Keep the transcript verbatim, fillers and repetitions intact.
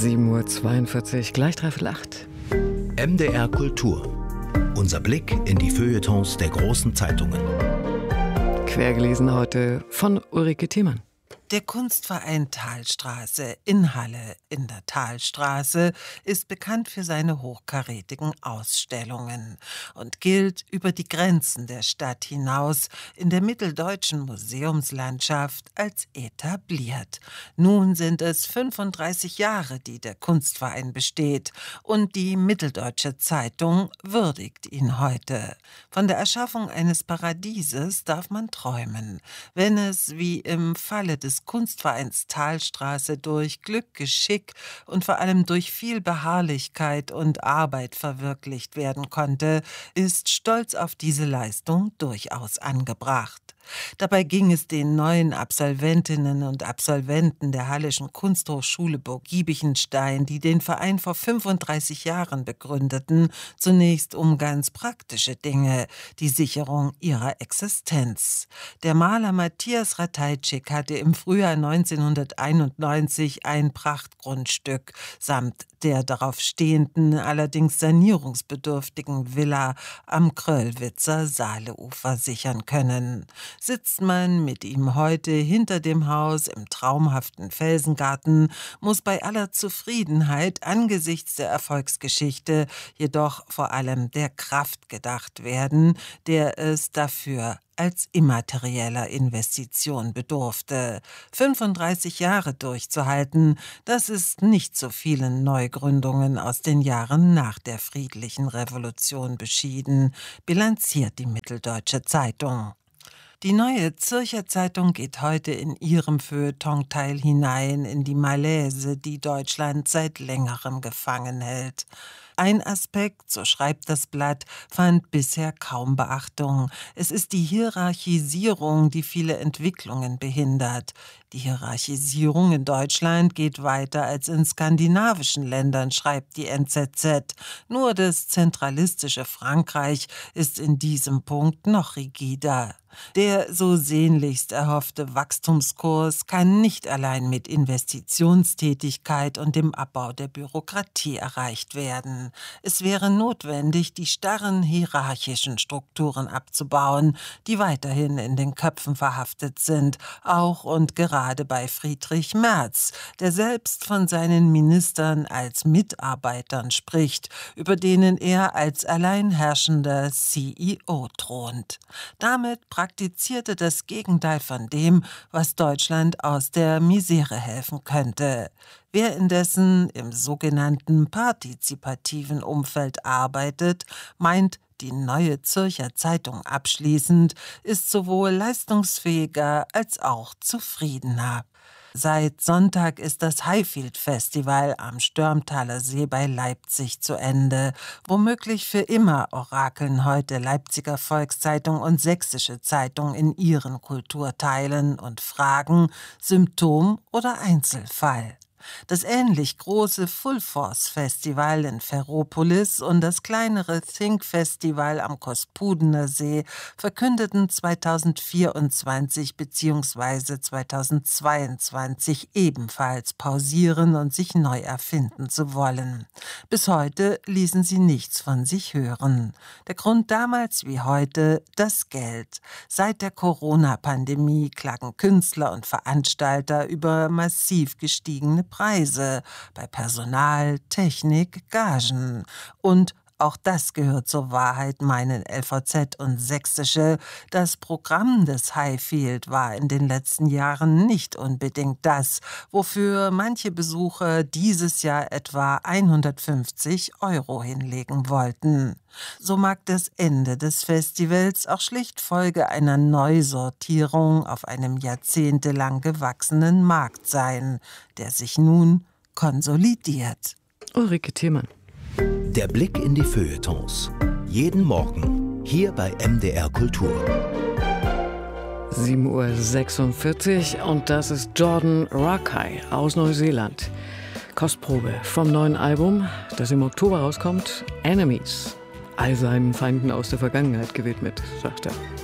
sieben Uhr zweiundvierzig, gleich dreiviertel acht. M D R Kultur. Unser Blick in die Feuilletons der großen Zeitungen. Quergelesen heute von Ulrike Thiemann. Der Kunstverein Thalstraße in Halle in der Thalstraße ist bekannt für seine hochkarätigen Ausstellungen und gilt über die Grenzen der Stadt hinaus in der mitteldeutschen Museumslandschaft als etabliert. Nun sind es fünfunddreißig Jahre, die der Kunstverein besteht, und die Mitteldeutsche Zeitung würdigt ihn heute. Von der Erschaffung eines Paradieses darf man träumen, wenn es wie im Falle des Kunstvereins Thalstraße durch Glück, Geschick und vor allem durch viel Beharrlichkeit und Arbeit verwirklicht werden konnte, ist Stolz auf diese Leistung durchaus angebracht. Dabei ging es den neuen Absolventinnen und Absolventen der Halleschen Kunsthochschule Burg Giebichenstein, die den Verein vor fünfunddreißig Jahren begründeten, zunächst um ganz praktische Dinge, die Sicherung ihrer Existenz. Der Maler Matthias Ratajczyk hatte im Frühjahr neunzehnhunderteinundneunzig ein Prachtgrundstück samt der darauf stehenden, allerdings sanierungsbedürftigen Villa am Kröllwitzer Saaleufer sichern können. Sitzt man mit ihm heute hinter dem Haus im traumhaften Felsengarten, muss bei aller Zufriedenheit angesichts der Erfolgsgeschichte jedoch vor allem der Kraft gedacht werden, der es dafür als immaterieller Investition bedurfte. fünfunddreißig Jahre durchzuhalten, das ist nicht so vielen Neugründungen aus den Jahren nach der friedlichen Revolution beschieden, bilanziert die Mitteldeutsche Zeitung. Die Neue Zürcher Zeitung geht heute in ihrem Feuilletonteil hinein in die Malaise, die Deutschland seit längerem gefangen hält. Ein Aspekt, so schreibt das Blatt, fand bisher kaum Beachtung. Es ist die Hierarchisierung, die viele Entwicklungen behindert. Die Hierarchisierung in Deutschland geht weiter als in skandinavischen Ländern, schreibt die N Z Z. Nur das zentralistische Frankreich ist in diesem Punkt noch rigider. Der so sehnlichst erhoffte Wachstumskurs kann nicht allein mit Investitionstätigkeit und dem Abbau der Bürokratie erreicht werden. Es wäre notwendig, die starren hierarchischen Strukturen abzubauen, die weiterhin in den Köpfen verhaftet sind, auch und gerade bei Friedrich Merz, der selbst von seinen Ministern als Mitarbeitern spricht, über denen er als alleinherrschender C E O thront. Damit praktizierte das Gegenteil von dem, was Deutschland aus der Misere helfen könnte. Wer indessen im sogenannten partizipativen Umfeld arbeitet, meint die Neue Zürcher Zeitung abschließend, ist sowohl leistungsfähiger als auch zufriedener. Seit Sonntag ist das Highfield-Festival am Störmtaler See bei Leipzig zu Ende. Womöglich für immer orakeln heute Leipziger Volkszeitung und Sächsische Zeitung in ihren Kulturteilen und fragen Symptom oder Einzelfall. Das ähnlich große Full-Force-Festival in Ferropolis und das kleinere Think-Festival am Kospudener See verkündeten zweitausendvierundzwanzig bzw. zweitausendzweiundzwanzig ebenfalls pausieren und sich neu erfinden zu wollen. Bis heute ließen sie nichts von sich hören. Der Grund damals wie heute das Geld. Seit der Corona-Pandemie klagen Künstler und Veranstalter über massiv gestiegene Preise bei Personal, Technik, Gagen. Und auch das gehört zur Wahrheit, meinen L V Z und Sächsische. Das Programm des Highfield war in den letzten Jahren nicht unbedingt das, wofür manche Besucher dieses Jahr etwa hundertfünfzig Euro hinlegen wollten. So mag das Ende des Festivals auch schlicht Folge einer Neusortierung auf einem jahrzehntelang gewachsenen Markt sein, der sich nun konsolidiert. Ulrike Thiemann. Der Blick in die Feuilletons. Jeden Morgen hier bei M D R Kultur. sieben Uhr sechsundvierzig und das ist Jordan Rakei aus Neuseeland. Kostprobe vom neuen Album, das im Oktober rauskommt, Enemies. All seinen Feinden aus der Vergangenheit gewidmet, sagt er.